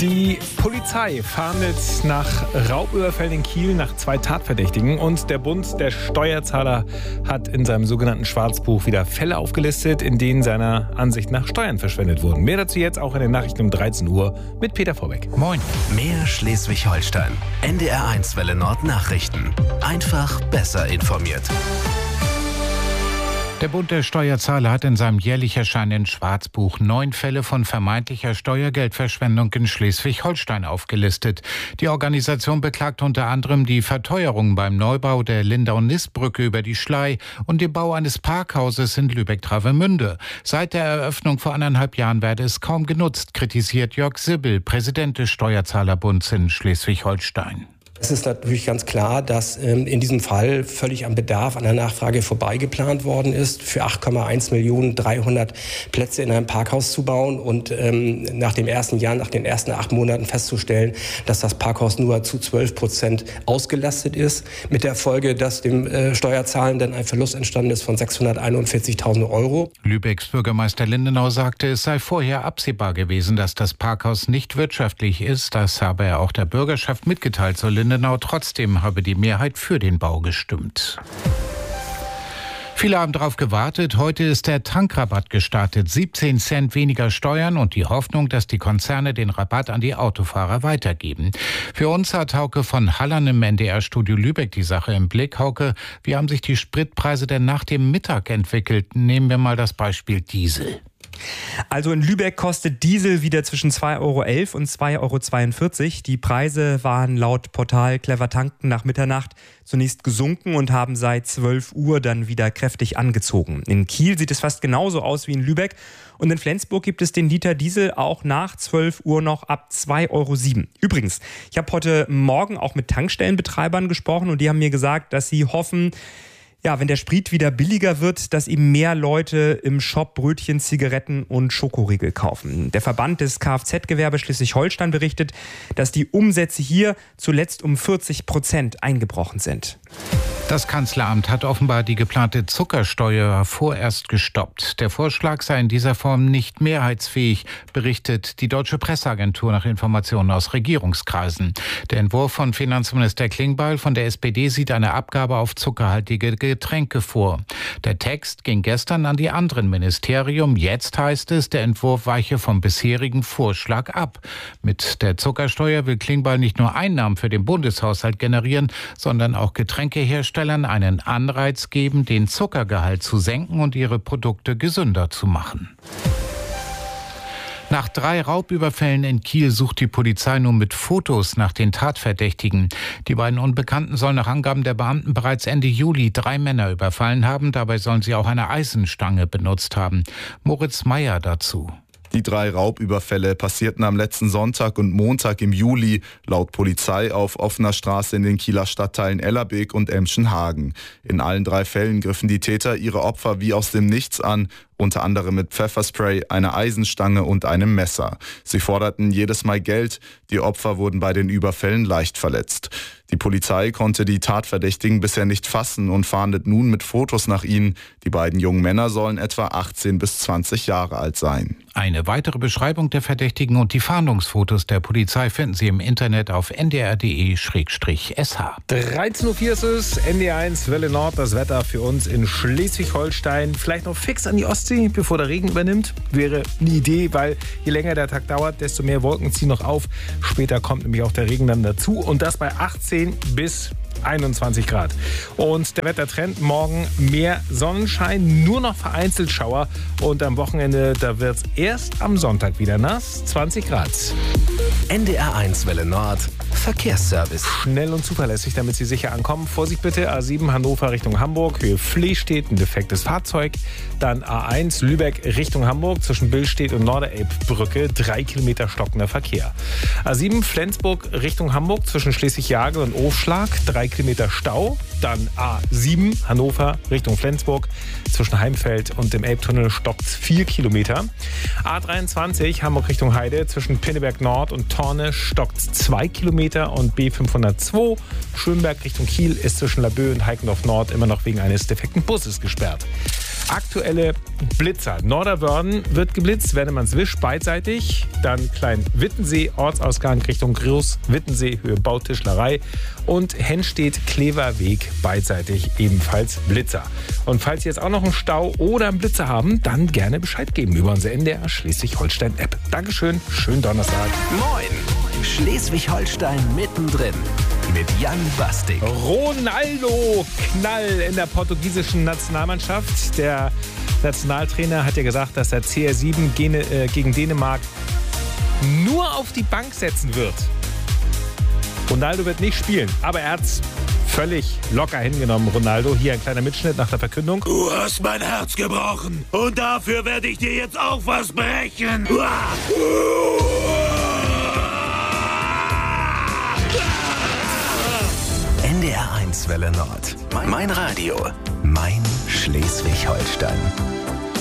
Die Polizei fahndet nach Raubüberfällen in Kiel nach 2 Tatverdächtigen und der Bund der Steuerzahler hat in seinem sogenannten Schwarzbuch wieder Fälle aufgelistet, in denen seiner Ansicht nach Steuern verschwendet wurden. Mehr dazu jetzt auch in den Nachrichten um 13 Uhr mit Peter Vorbeck. Moin. Mehr Schleswig-Holstein. NDR1 Welle Nord Nachrichten. Einfach besser informiert. Der Bund der Steuerzahler hat in seinem jährlich erscheinenden Schwarzbuch 9 Fälle von vermeintlicher Steuergeldverschwendung in Schleswig-Holstein aufgelistet. Die Organisation beklagt unter anderem die Verteuerung beim Neubau der Lindau-Nist-Brücke über die Schlei und den Bau eines Parkhauses in Lübeck-Travemünde. Seit der Eröffnung vor 1,5 Jahren werde es kaum genutzt, kritisiert Jörg Sibbel, Präsident des Steuerzahlerbunds in Schleswig-Holstein. Es ist natürlich ganz klar, dass in diesem Fall völlig am Bedarf, an der Nachfrage vorbeigeplant worden ist, für 8,1 Millionen 300 Plätze in einem Parkhaus zu bauen und nach dem ersten Jahr, nach den ersten 8 Monaten festzustellen, dass das Parkhaus nur zu 12% ausgelastet ist, mit der Folge, dass dem Steuerzahlenden ein Verlust entstanden ist von 641.000 Euro. Lübecks Bürgermeister Lindenau sagte, es sei vorher absehbar gewesen, dass das Parkhaus nicht wirtschaftlich ist. Das habe er auch der Bürgerschaft mitgeteilt, so Lindenau. Trotzdem habe die Mehrheit für den Bau gestimmt. Viele haben darauf gewartet. Heute ist der Tankrabatt gestartet. 17 Cent weniger Steuern und die Hoffnung, dass die Konzerne den Rabatt an die Autofahrer weitergeben. Für uns hat Hauke von Hallern im NDR-Studio Lübeck die Sache im Blick. Hauke, wie haben sich die Spritpreise denn nach dem Mittag entwickelt? Nehmen wir mal das Beispiel Diesel. Also in Lübeck kostet Diesel wieder zwischen 2,11 Euro und 2,42 Euro. Die Preise waren laut Portal Clever Tanken nach Mitternacht zunächst gesunken und haben seit 12 Uhr dann wieder kräftig angezogen. In Kiel sieht es fast genauso aus wie in Lübeck. Und in Flensburg gibt es den Liter Diesel auch nach 12 Uhr noch ab 2,07 Euro. Übrigens, ich habe heute Morgen auch mit Tankstellenbetreibern gesprochen und die haben mir gesagt, dass sie hoffen, ja, wenn der Sprit wieder billiger wird, dass eben mehr Leute im Shop Brötchen, Zigaretten und Schokoriegel kaufen. Der Verband des Kfz-Gewerbe Schleswig-Holstein berichtet, dass die Umsätze hier zuletzt um 40% eingebrochen sind. Das Kanzleramt hat offenbar die geplante Zuckersteuer vorerst gestoppt. Der Vorschlag sei in dieser Form nicht mehrheitsfähig, berichtet die Deutsche Presseagentur nach Informationen aus Regierungskreisen. Der Entwurf von Finanzminister Klingbeil von der SPD sieht eine Abgabe auf zuckerhaltige Getränke vor. Der Text ging gestern an die anderen Ministerien. Jetzt heißt es, der Entwurf weiche vom bisherigen Vorschlag ab. Mit der Zuckersteuer will Klingbeil nicht nur Einnahmen für den Bundeshaushalt generieren, sondern auch Getränkehersteller einen Anreiz geben, den Zuckergehalt zu senken und ihre Produkte gesünder zu machen. Nach 3 Raubüberfällen in Kiel sucht die Polizei nun mit Fotos nach den Tatverdächtigen. Die beiden Unbekannten sollen nach Angaben der Beamten bereits Ende Juli 3 Männer überfallen haben. Dabei sollen sie auch eine Eisenstange benutzt haben. Moritz Meyer dazu. Die 3 Raubüberfälle passierten am letzten Sonntag und Montag im Juli, laut Polizei auf offener Straße in den Kieler Stadtteilen Ellerbeek und Emschenhagen. In allen 3 Fällen griffen die Täter ihre Opfer wie aus dem Nichts an, unter anderem mit Pfefferspray, einer Eisenstange und einem Messer. Sie forderten jedes Mal Geld, die Opfer wurden bei den Überfällen leicht verletzt. Die Polizei konnte die Tatverdächtigen bisher nicht fassen und fahndet nun mit Fotos nach ihnen. Die beiden jungen Männer sollen etwa 18 bis 20 Jahre alt sein. Eine weitere Beschreibung der Verdächtigen und die Fahndungsfotos der Polizei finden Sie im Internet auf ndr.de/sh. 13.04 Uhr ist es, NDR1 Welle Nord, das Wetter für uns in Schleswig-Holstein. Vielleicht noch fix an die Ostsee, bevor der Regen übernimmt. Wäre eine Idee, weil je länger der Tag dauert, desto mehr Wolken ziehen noch auf. Später kommt nämlich auch der Regen dann dazu und das bei 18 bis 21 Grad. Und der Wettertrend, morgen mehr Sonnenschein, nur noch vereinzelt Schauer. Und am Wochenende, da wird es erst am Sonntag wieder nass, 20 Grad. NDR1 Welle Nord, Verkehrsservice. Schnell und zuverlässig, damit Sie sicher ankommen. Vorsicht bitte, A7 Hannover Richtung Hamburg, Höhe Flehstedt, ein defektes Fahrzeug. Dann A1 Lübeck Richtung Hamburg, zwischen Billstedt und Norderelbbrücke, 3 Kilometer stockender Verkehr. A7 Flensburg Richtung Hamburg, zwischen Schleswig-Jagel und Ofschlag, 3 Kilometer Stau. Dann A7 Hannover Richtung Flensburg, zwischen Heimfeld und dem Elbtunnel stockt 4 Kilometer. A23 Hamburg Richtung Heide, zwischen Pinneberg Nord und Torne stockt 2 Kilometer und B502 Schönberg Richtung Kiel ist zwischen Laboe und Heikendorf Nord immer noch wegen eines defekten Busses gesperrt. Aktuelle Blitzer. Norderwörden wird geblitzt, Werdemannswisch beidseitig. Dann Klein-Wittensee, Ortsausgang Richtung Groß-Wittensee, Höhe Bautischlerei. Und Hennstedt-Kleverweg beidseitig, ebenfalls Blitzer. Und falls Sie jetzt auch noch einen Stau oder einen Blitzer haben, dann gerne Bescheid geben über unsere NDR Schleswig-Holstein-App. Dankeschön, schönen Donnerstag. Moin! Schleswig-Holstein mittendrin mit Jan Bastik. Ronaldo, Knall in der portugiesischen Nationalmannschaft. Der Nationaltrainer hat ja gesagt, dass er CR7 gegen Dänemark nur auf die Bank setzen wird. Ronaldo wird nicht spielen, aber er hat es völlig locker hingenommen, Ronaldo. Hier ein kleiner Mitschnitt nach der Verkündung. Du hast mein Herz gebrochen und dafür werde ich dir jetzt auch was brechen. NDR 1 Welle Nord. Mein Radio. Mein Schleswig-Holstein.